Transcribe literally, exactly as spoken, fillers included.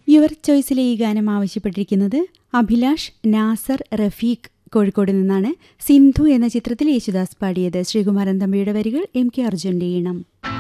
Your ചോയ്സിലെ ഈ ഗാനം ആവശ്യപ്പെട്ടിരിക്കുന്നത് അഭിലാഷ്, നാസർ, റഫീഖ് കോഴിക്കോട് നിന്നാണ്. സിന്ധു എന്ന ചിത്രത്തിൽ യേശുദാസ് പാടിയത്. ശ്രീകുമാരൻ തമ്പിയുടെ വരികൾ, എം കെ അർജുൻ്റെ ഈണം.